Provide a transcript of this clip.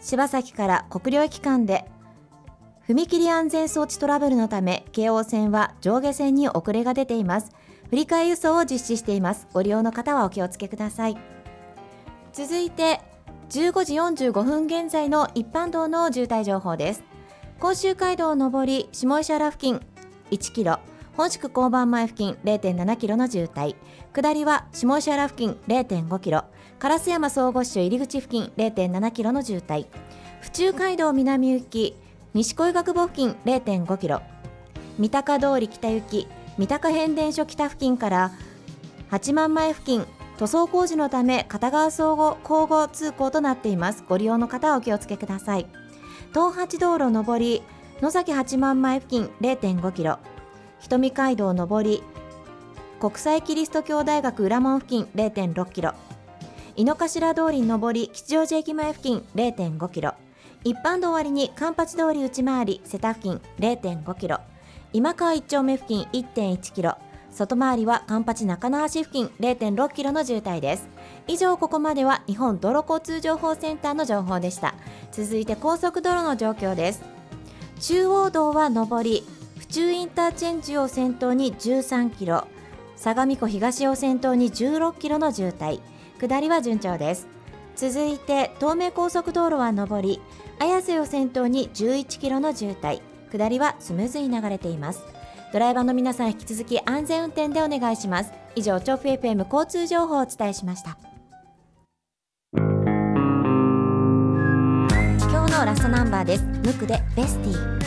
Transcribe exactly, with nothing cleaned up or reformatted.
柴崎から国領駅間で踏切安全装置トラブルのため京王線は上下線に遅れが出ています。振り替え輸送を実施しています。ご利用の方はお気をつけください。続いてじゅうごじよんじゅうごふん現在の一般道の渋滞情報です。甲州街道上り下石原付近いちキロ、本宿交番前付近 れいてんななキロの渋滞、下りは下石原付近 れいてんごキロ、烏山相互支所入り口付近 れいてんななキロの渋滞、府中街道南行き西小学坊付近 れいてんごキロ、三鷹通り北行き三鷹変電所北付近から八幡前付近塗装工事のため片側相互交互通行となっています。ご利用の方はお気をつけください。東八道路上り野崎八幡前付近 れいてんごキロ、瞳街道上り国際キリスト教大学裏門付近 れいてんろっキロ、井の頭通り上り吉祥寺駅前付近 れいてんごキロ、一般道割に環八通り内回り瀬田付近 れいてんごキロ、今川一丁目付近 いってんいちキロ、外回りは環八中野橋付近 れいてんろっキロの渋滞です。以上、ここまでは日本道路交通情報センターの情報でした。続いて高速道路の状況です。中央道は上り府中インターチェンジを先頭にじゅうさんキロ、相模湖東を先頭にじゅうろっキロの渋滞、下りは順調です。続いて東名高速道路は上り綾瀬を先頭にじゅういちキロの渋滞、下りはスムーズに流れています。ドライバーの皆さん、引き続き安全運転でお願いします。以上、調布 エフエム 交通情報をお伝えしました。今日のラストナンバーです。ムクでベスティー。